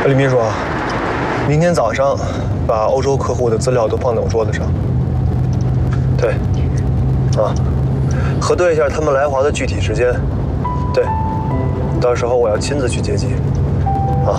李秘书，明天早上把欧洲客户的资料都放在我桌子上。对，核对一下他们来华的具体时间。对，到时候我要亲自去接机。